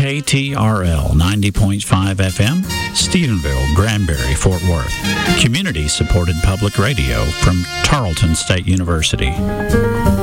KTRL 90.5 FM, Stephenville, Granbury, Fort Worth. Community-supported public radio from Tarleton State University.